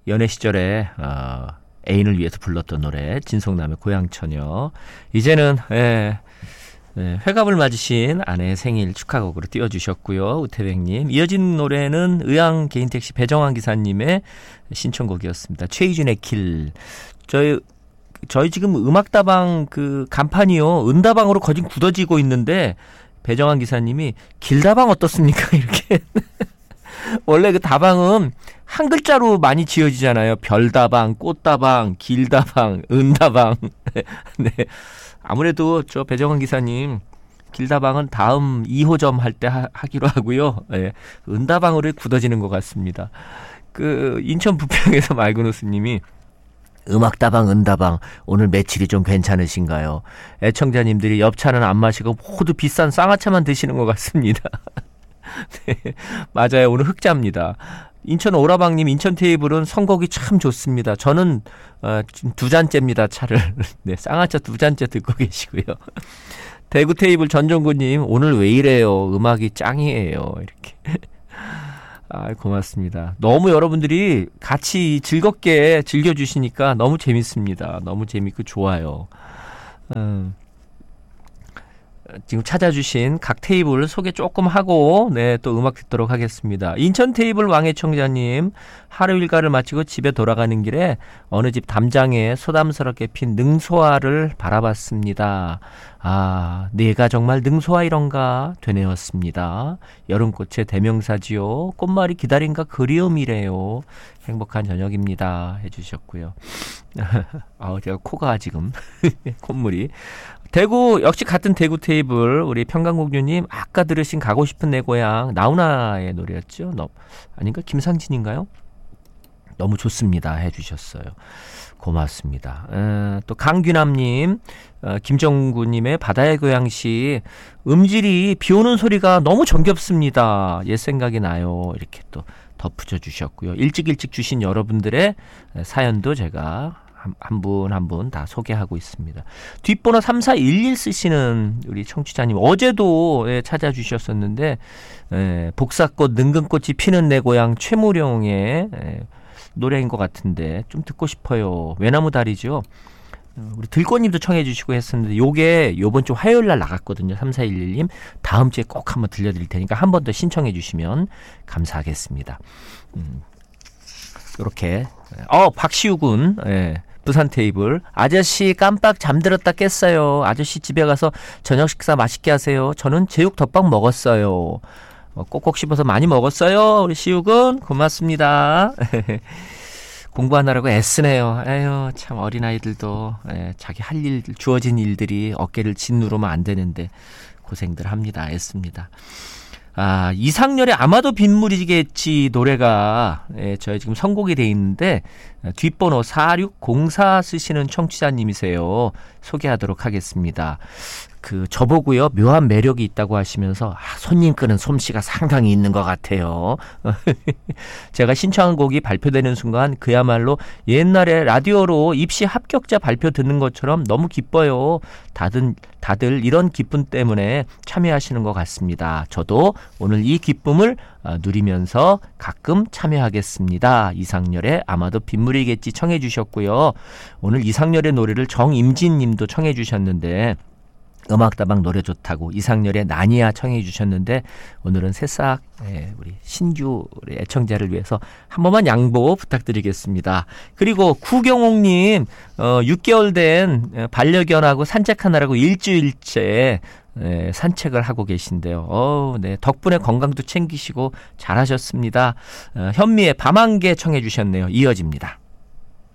연애 시절에 애인을 위해서 불렀던 노래 진성남의 고향처녀. 이제는 회갑을 맞으신 아내의 생일 축하곡으로 띄워주셨고요. 우태백님. 이어진 노래는 의왕 개인택시 배정환 기사님의 신청곡이었습니다. 최희준의 길. 저희 지금 음악다방 그 간판이요, 은다방으로 거진 굳어지고 있는데 배정환 기사님이 길다방 어떻습니까? 이렇게. 원래 그 다방은 한 글자로 많이 지어지잖아요. 별다방, 꽃다방, 길다방, 은다방. 네. 아무래도 저 배정환 기사님 길다방은 다음 2호점 할 때 하기로 하고요. 네. 은다방으로 굳어지는 것 같습니다. 그 인천 부평에서 말그노스님이 음악다방, 은다방 오늘 매출이 좀 괜찮으신가요? 애청자님들이 엽차는 안 마시고 모두 비싼 쌍화차만 드시는 것 같습니다. 네, 맞아요. 오늘 흑자입니다. 인천 오라방님, 인천 테이블은 선곡이 참 좋습니다. 저는 지금 2잔째입니다. 차를. 네, 쌍화차 2잔째 듣고 계시고요. 대구 테이블 전종구님, 오늘 왜 이래요? 음악이 짱이에요. 이렇게. 고맙습니다. 너무 여러분들이 같이 즐겁게 즐겨주시니까 너무 재밌습니다. 너무 재밌고 좋아요. 지금 찾아주신 각 테이블 소개 조금 하고 또 음악 듣도록 하겠습니다. 인천 테이블 왕의 청자님, 하루 일과를 마치고 집에 돌아가는 길에 어느 집 담장에 소담스럽게 핀 능소화를 바라봤습니다. 내가 정말 능소화 이런가 되뇌었습니다. 여름꽃의 대명사지요. 꽃말이 기다림과 그리움이래요. 행복한 저녁입니다. 해주셨고요. 제가 코가 지금 콧물이. 대구, 역시 같은 대구 테이블 우리 평강공주님, 아까 들으신 가고 싶은 내 고향 나훈아의 노래였죠. 아닌가? 김상진인가요? 너무 좋습니다 해주셨어요. 고맙습니다. 또 강규남님, 김정구님의 바다의 고향시, 음질이 비 오는 소리가 너무 정겹습니다. 옛 생각이 나요. 이렇게 또 덧붙여 주셨고요. 일찍 주신 여러분들의 사연도 제가 한 분 다 소개하고 있습니다. 뒷번호 3411 쓰시는 우리 청취자님, 어제도 찾아주셨었는데 복사꽃 능금꽃이 피는 내 고향 최무룡의 노래인 것 같은데 좀 듣고 싶어요. 외나무 다리죠. 우리 들꽃님도 청해 주시고 했었는데 요게 요번 주 화요일 날 나갔거든요. 3411님. 다음 주에 꼭 한번 들려드릴 테니까 한 번 더 신청해 주시면 감사하겠습니다. 이렇게 박시우 군, 부산 테이블, 아저씨 깜빡 잠들었다 깼어요. 아저씨 집에 가서 저녁 식사 맛있게 하세요. 저는 제육 덮밥 먹었어요. 꼭꼭 씹어서 많이 먹었어요. 우리 시우군 고맙습니다. 공부하느라고 애쓰네요. 에휴, 참 어린아이들도 자기 할 일, 주어진 일들이 어깨를 짓누르면 안 되는데 고생들 합니다. 애씁니다. 이상열의 아마도 빗물이겠지 노래가 저희 지금 선곡이 돼 있는데 뒷번호 4604 쓰시는 청취자님이세요. 소개하도록 하겠습니다. 저보고요, 묘한 매력이 있다고 하시면서 손님 끄는 솜씨가 상당히 있는 것 같아요. 제가 신청한 곡이 발표되는 순간 그야말로 옛날에 라디오로 입시 합격자 발표 듣는 것처럼 너무 기뻐요. 다들 이런 기쁨 때문에 참여하시는 것 같습니다. 저도 오늘 이 기쁨을 누리면서 가끔 참여하겠습니다. 이상열의 아마도 빗물이겠지 청해 주셨고요. 오늘 이상열의 노래를 정임진 님도 청해 주셨는데 음악다방 노래 좋다고 이상열의 나니아 청해 주셨는데 오늘은 새싹 우리 신규 우리 애청자를 위해서 한 번만 양보 부탁드리겠습니다. 그리고 구경옥님, 6개월 된 반려견하고 산책하느라고 일주일째 산책을 하고 계신데요. 덕분에 건강도 챙기시고 잘하셨습니다. 현미의 밤 한 개 청해 주셨네요. 이어집니다.